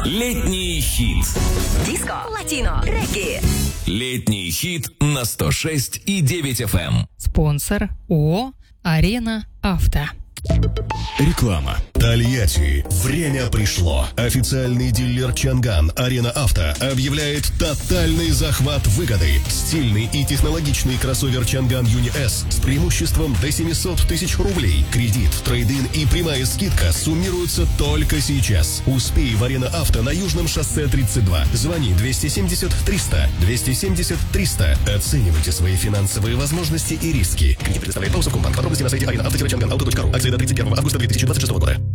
Летний хит. Диско, латино, регги. Летний хит на 106,9 FM. Спонсор ООО «Арена Авто». Реклама. Тольятти. Время пришло. Официальный дилер Чанган Арена Авто объявляет тотальный захват выгоды. Стильный и технологичный кроссовер Чанган Юни С с преимуществом до 700 тысяч рублей. Кредит, трейд-ин и прямая скидка суммируются только сейчас. Успей в Арена Авто на Южном шоссе 32. Звони 270 300 270 300. Оценивайте свои финансовые возможности и риски. Кредит предоставляет Паусов Компанк. Подробности на сайте arenaauto-changan.auto.ru. Акции до 31 августа 2026 года.